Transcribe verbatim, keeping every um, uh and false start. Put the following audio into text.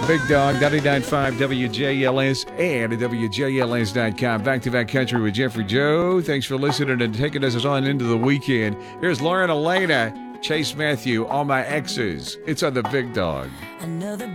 Big Dog, ninety-nine point five W J L S and at W J L S dot com. Back-to-back country with Jeffrey Joe. Thanks for listening and taking us on into the weekend. Here's Lauren Elena, Chase Matthew, All My Exes. It's on the Big Dog. Another